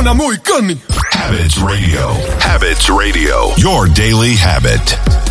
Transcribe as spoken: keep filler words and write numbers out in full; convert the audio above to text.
suena muy Connie. Habits Radio. Habits Radio. Your daily habit.